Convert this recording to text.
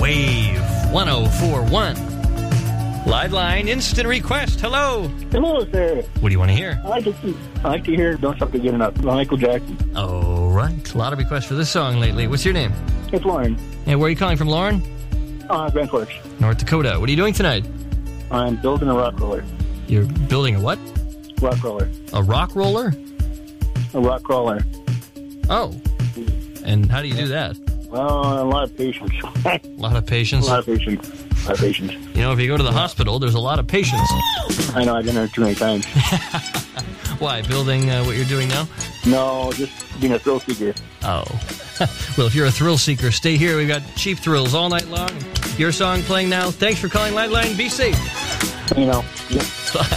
Wave 104.1. Live line, instant request. Hello. Hello, sir. What do you want to hear? I like to hear Don't Stop to Get Enough, Michael Jackson. All right. A lot of requests for this song lately. What's your name? It's Lauren. And where are you calling from, Lauren? Grand Forks. North Dakota. What are you doing tonight? I'm building a rock roller. You're building a what? Rock roller. A rock roller? A rock roller. Oh. And how do you do that? Well, a lot of patience. A lot of patience? A lot of patience. A lot of patience. You know, if you go to the hospital, there's a lot of patience. I know, I've been there too many times. Why, building what you're doing now? No, just being a thrill seeker. Oh. Well, if you're a thrill seeker, stay here. We've got cheap thrills all night long. Your song playing now. Thanks for calling Liveline. Be safe. You know. Bye.